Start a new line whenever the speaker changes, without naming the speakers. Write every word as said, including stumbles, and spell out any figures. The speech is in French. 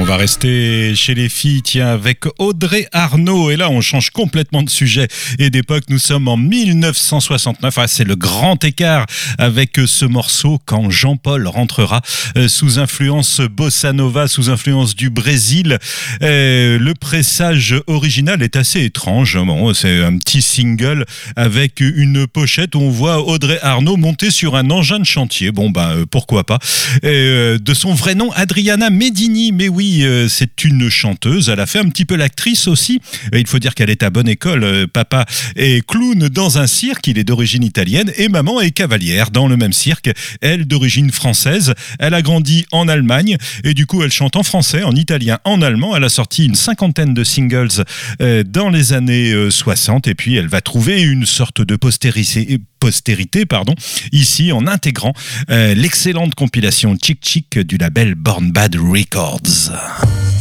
va rester chez les filles, tiens, avec Audrey Arnaud. Et là, on change complètement de sujet et d'époque. Nous sommes en mille neuf cent soixante-neuf. Ah, c'est le grand écart avec ce morceau Quand Jean-Paul rentrera, euh, sous influence bossa nova, sous influence du Brésil. Euh, le pressage original est assez étrange. Bon, c'est un petit single avec une pochette où on voit Audrey Arnaud monter sur un engin de chantier. Bon, ben, euh, pourquoi pas. Euh, de son vrai nom, Adriana Medini. Mais oui, euh, c'est une chanteuse. Elle a fait un petit peu l'actrice aussi. Il faut dire qu'elle est à bonne école. Euh, papa est clown dans un cirque. Il est d'origine italienne. Et maman est cavalière dans le même cirque. Elle, d'origine française. Elle a grandi en Allemagne. Et du coup, elle chante en français, en italien, en allemand. Elle a sorti une cinquantaine de singles euh, dans les années euh, soixante. Et puis, elle va trouver une sorte de postérité, postérité pardon, ici, en intégrant euh, l'excellente compilation Chick Chick du label Born Bad Records.